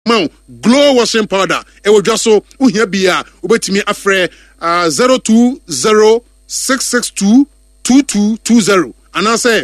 Mau glow washing powder. Ewo dwaso uhia bia obetimi afre 02066622220 and I say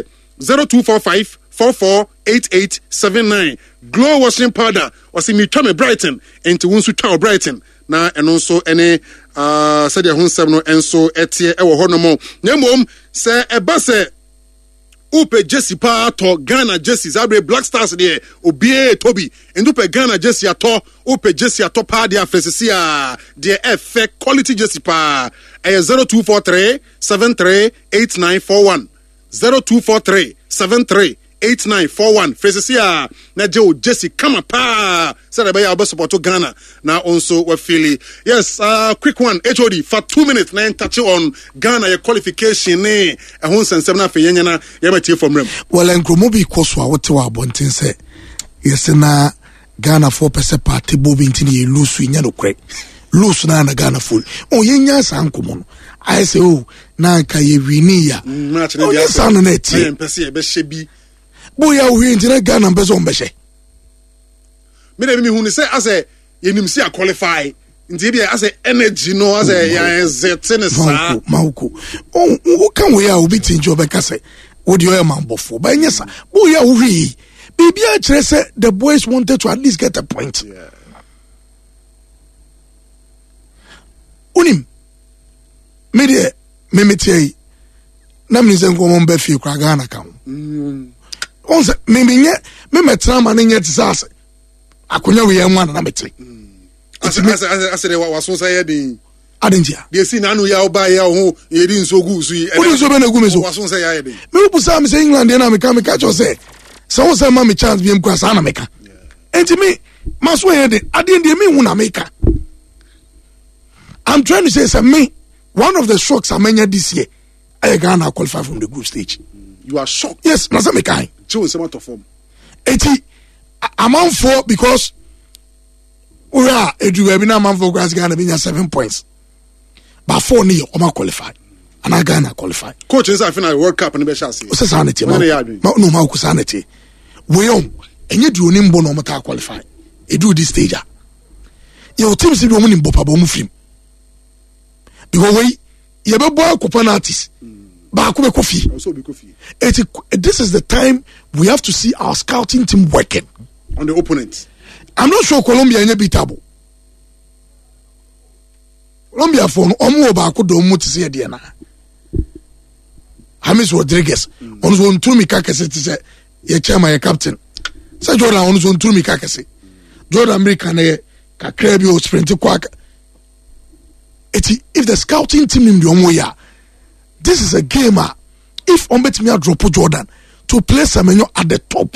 0245448879. Glow washing powder wasi mi twa me Brighton enti wonsu twa Brighton na eno nso ene said the hunsem no enso etie ewo honomo na mom se eba se upe Jesse pa to Ghana Jesse zabre Black Stars there obie Toby endupe Ghana Jesse ato upe Jesse ato pa dia fesisia de efe quality Jesse pa 0243 738941 0243 738941 fesisia na je Jesse kama pa said be ya support Ghana na also we feel yes quick one HOD for 2 minutes na touch on Ghana your qualification ne ehun sensem na fe yenya na ye ma tie from rem well enkromo bi koso a wote wa bonten se yes na Ghana 4% party bobi ntini ye lose nya no kre lose na Ghana full o yenya san komo no I say oh na ka ye wini ya o ye san na tie pese e be shebi boya o hinjina Ghana mbezo mbehye me na mi hu ni say ase ye nim si a qualify nti bi ase energy no ase ya zetene sa mauko o kan we ya obi tinjo be kase o di o man bofo ba nyesa boya o hwi bibi a kire say the boys wanted to at least get a point. Yeah. Unim media memetie na mnize nko mbe fi kwa Ghana kan onse memenye memetra ma nye tisase akonya we yan wana na metri ase de waso say dey adenjia dey si na anu ya oba ya ho yedi nsogu su yi odi so be na gu me so waso say ya dey me bu sa me say England na me ka cho say so say ma me chance bi em kwa sa na me ka enti me maso ye dey ade dey me hu na me ka. I'm trying to say me one of the shocks I made this year I Ghana qualify from the group stage. You are shocked? Yes, na me kind. Chill is amount of form. I'm on 4 because we are a man for Ghana being 7 points. But 4 near Oma qualify. And I Ghana qualify. Coach is after World Cup and the best chance. What's sanity? No, Mauku sanity. We and you do nimbo no mata qualify. You do this stage. Your team is the woman in Bopa Bomufim. Because we you be boy penalties. Ba ko be coffee. Also be coffee. This is the time we have to see our scouting team working on the opponent. I'm not sure Colombia any beatable. Colombia for omo ba ko do mu tse de na. James Rodriguez on zone 2 mika kese tse ye chairman ye captain. Say Jordan on zone 2 mika kese. Jordan America na ye ka krebi o sprint kwak. If the scouting team in the Omoya, this is a gamer. If Ombetimi drop Jordan to place Semenyo at the top,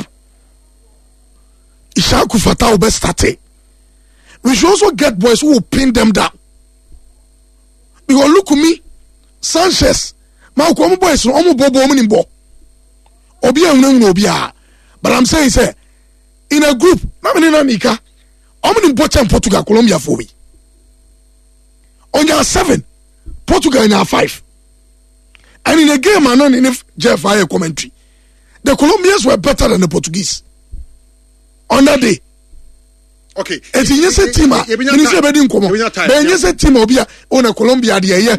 Ishaku Fata will be started. We should also get boys who will pin them down. Because look at me, Sanchez, Malcolm boys, Omo Bobo Ominimbo, Obia Obia. But I'm saying, say, in a group, Namina Mika, Ominimbo and Portugal, Colombia for me. On your 7, Portugal in your 5. And in a game, and not in Jeff Fire commentary, the Colombians were better than the Portuguese on that day. Okay. And in yes, team, you say team Obia on a Colombia, baby,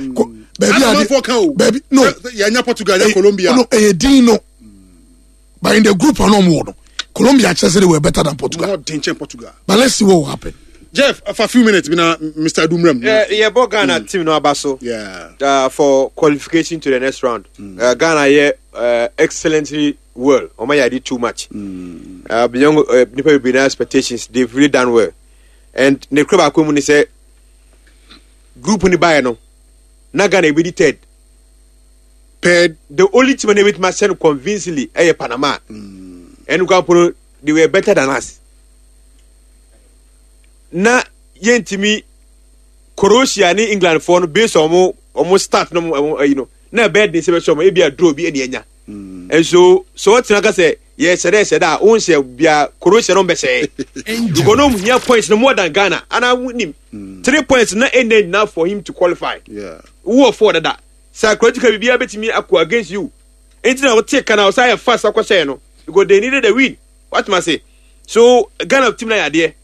no, Portugal, Colombia, no, Dino. But in the group, no more. Colombia actually were better than Portugal. Portugal. But let's see what will happen. Jeff, for a few minutes, Mr. Dumrem. Yeah, but Ghana team no abaso. Yeah. For qualification to the next round. Ghana excellently well. Omaya did too much. Beyond people expectations, they've really done well. And the club community say group ni buy no. Na Ghana be third. The only team they with myself convincingly Panama. And they were better than us. Na yentimi Croatia ni England for no based on almost start no na bad dey say show e bia draw bi e enya and so what na say yes said that on say bia Croatia no be say you go no here points no more than Ghana and I win 3 points na enough for him to qualify. Yeah, who afford that psychological bia betimi akwa against you anything I will take can outside fast akwa say no because they needed a win. What must say so Ghana team na there